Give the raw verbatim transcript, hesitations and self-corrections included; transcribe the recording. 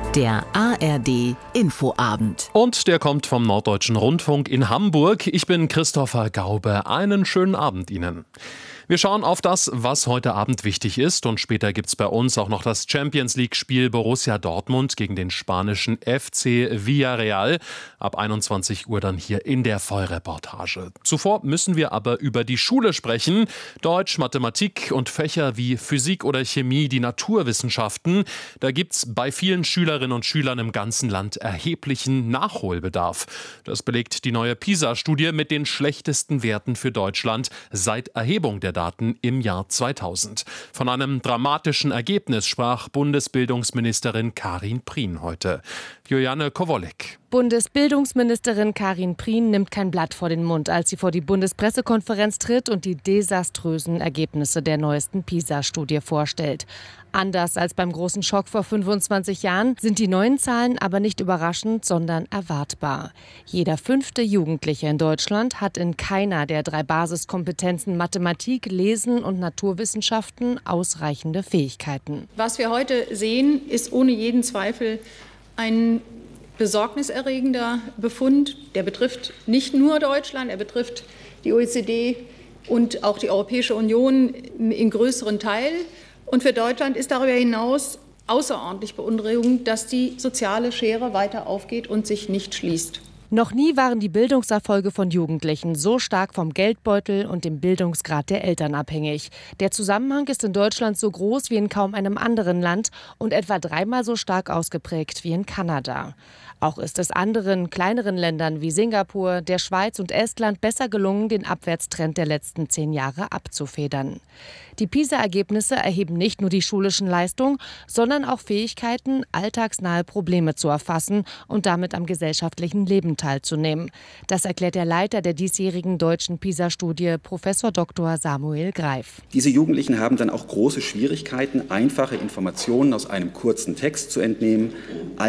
Der A R D Infoabend. Und der kommt vom Norddeutschen Rundfunk in Hamburg. Ich bin Christopher Gaube. Einen schönen Abend Ihnen. Wir schauen auf das, was heute Abend wichtig ist. Und später gibt's bei uns auch noch das Champions-League-Spiel Borussia Dortmund gegen den spanischen F C Villarreal. Ab einundzwanzig Uhr dann hier in der Vollreportage. Zuvor müssen wir aber über die Schule sprechen. Deutsch, Mathematik und Fächer wie Physik oder Chemie, die Naturwissenschaften. Da gibt's bei vielen Schülerinnen und Schülern im ganzen Land erheblichen Nachholbedarf. Das belegt die neue PISA-Studie mit den schlechtesten Werten für Deutschland seit Erhebung der Daten im Jahr zweitausend. Von einem dramatischen Ergebnis sprach Bundesbildungsministerin Karin Prien heute. Juliane Kowolek. Bundesbildungsministerin Karin Prien nimmt kein Blatt vor den Mund, als sie vor die Bundespressekonferenz tritt und die desaströsen Ergebnisse der neuesten PISA-Studie vorstellt. Anders als beim großen Schock vor fünfundzwanzig Jahren sind die neuen Zahlen aber nicht überraschend, sondern erwartbar. Jeder fünfte Jugendliche in Deutschland hat in keiner der drei Basiskompetenzen Mathematik, Lesen und Naturwissenschaften ausreichende Fähigkeiten. Was wir heute sehen, ist ohne jeden Zweifel ein besorgniserregender Befund. Der betrifft nicht nur Deutschland, er betrifft die O E C D und auch die Europäische Union in größeren Teil. Und für Deutschland ist darüber hinaus außerordentlich beunruhigend, dass die soziale Schere weiter aufgeht und sich nicht schließt. Noch nie waren die Bildungserfolge von Jugendlichen so stark vom Geldbeutel und dem Bildungsgrad der Eltern abhängig. Der Zusammenhang ist in Deutschland so groß wie in kaum einem anderen Land und etwa dreimal so stark ausgeprägt wie in Kanada. Auch ist es anderen, kleineren Ländern wie Singapur, der Schweiz und Estland besser gelungen, den Abwärtstrend der letzten zehn Jahre abzufedern. Die PISA-Ergebnisse erheben nicht nur die schulischen Leistungen, sondern auch Fähigkeiten, alltagsnahe Probleme zu erfassen und damit am gesellschaftlichen Leben teilzunehmen. Das erklärt der Leiter der diesjährigen deutschen PISA-Studie, Professor Doktor Samuel Greif. Diese Jugendlichen haben dann auch große Schwierigkeiten, einfache Informationen aus einem kurzen Text zu entnehmen.